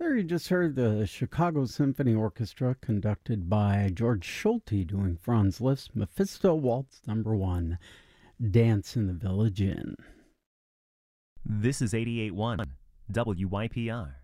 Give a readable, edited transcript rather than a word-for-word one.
There you just heard the Chicago Symphony Orchestra conducted by George Schulte doing Franz Liszt's Mephisto Waltz Number 1, Dance in the Village Inn. This is 88.1 WYPR.